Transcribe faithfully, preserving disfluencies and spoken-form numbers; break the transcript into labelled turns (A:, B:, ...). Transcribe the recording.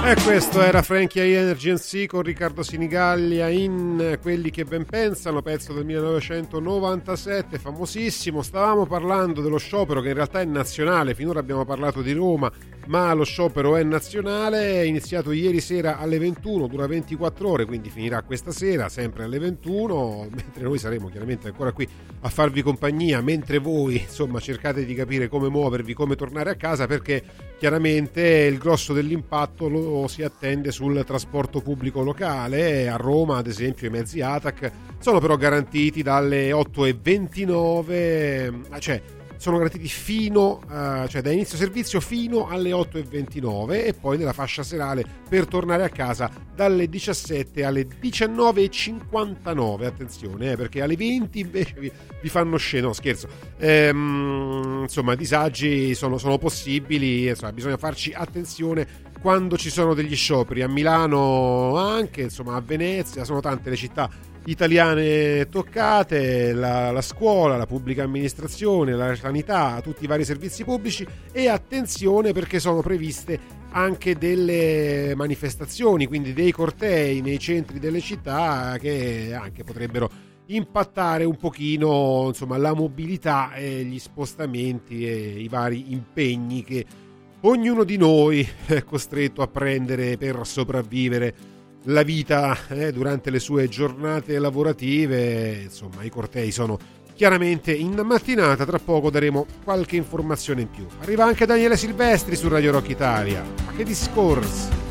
A: E questo era Frankie I Energy and Sea con Riccardo Sinigallia in Quelli che ben pensano, pezzo del millenovecentonovantasette, famosissimo. Stavamo parlando dello sciopero che in realtà è nazionale, finora abbiamo parlato di Roma, ma lo sciopero è nazionale, è iniziato ieri sera alle ventuno, dura ventiquattro ore, quindi finirà questa sera sempre alle ventuno, mentre noi saremo chiaramente ancora qui a farvi compagnia, mentre voi insomma cercate di capire come muovervi, come tornare a casa, perché chiaramente il grosso dell'impatto lo si attende sul trasporto pubblico locale. A Roma ad esempio i mezzi A T A C sono però garantiti dalle otto e ventinove, cioè sono garantiti fino uh, cioè da inizio servizio fino alle otto e ventinove, e poi nella fascia serale per tornare a casa dalle diciassette alle diciannove e cinquantanove. Attenzione eh, perché alle venti invece vi, vi fanno scena, no scherzo, ehm, insomma disagi sono, sono possibili, insomma bisogna farci attenzione quando ci sono degli scioperi. A Milano anche, insomma a Venezia, sono tante le città italiane toccate, la, la scuola, la pubblica amministrazione, la sanità, tutti i vari servizi pubblici. E attenzione perché sono previste anche delle manifestazioni, quindi dei cortei nei centri delle città che anche potrebbero impattare un pochino insomma la mobilità e gli spostamenti e i vari impegni che ognuno di noi è costretto a prendere per sopravvivere la vita eh, durante le sue giornate lavorative. Insomma, i cortei sono chiaramente in mattinata, tra poco daremo qualche informazione in più. Arriva anche Daniele Silvestri su Radio Rock Italia. Ma che discorsi!